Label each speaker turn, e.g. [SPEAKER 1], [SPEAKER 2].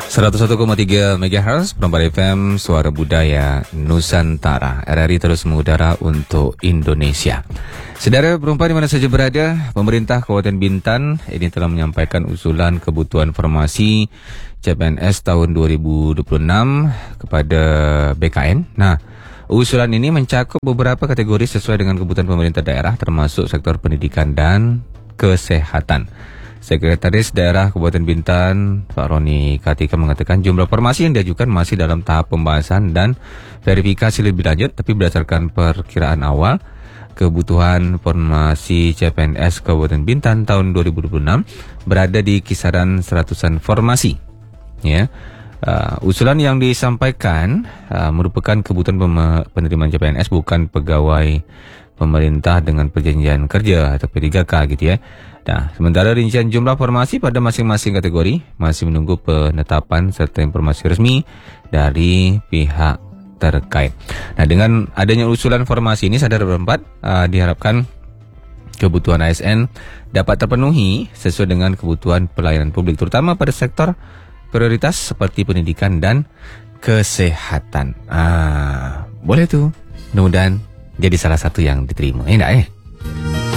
[SPEAKER 1] 101,3 MHz Perempat FM Suara Budaya Nusantara. RRI terus mengudara untuk Indonesia. Saudara perempuan di mana saja berada, pemerintah Kabupaten Bintan ini telah menyampaikan usulan kebutuhan formasi CPNS tahun 2026 kepada BKN. Nah, usulan ini mencakup beberapa kategori sesuai dengan kebutuhan pemerintah daerah, termasuk sektor pendidikan dan kesehatan. Sekretaris Daerah Kabupaten Bintan, Pak Roni Kartika mengatakan jumlah formasi yang diajukan masih dalam tahap pembahasan dan verifikasi lebih lanjut, tapi berdasarkan perkiraan awal, kebutuhan formasi CPNS Kabupaten Bintan tahun 2026 berada di kisaran 100-an formasi. Ya, usulan yang disampaikan merupakan kebutuhan penerimaan CPNS, bukan pegawai pemerintah dengan perjanjian kerja atau P3K gitu ya. Nah, sementara rincian jumlah formasi pada masing-masing kategori masih menunggu penetapan serta informasi resmi dari pihak terkait. Nah, dengan adanya usulan formasi ini, saudara berempat, diharapkan kebutuhan ASN dapat terpenuhi sesuai dengan kebutuhan pelayanan publik, terutama pada sektor prioritas seperti pendidikan dan kesehatan. Boleh tuh, mudah-mudahan jadi salah satu yang diterima. Enggak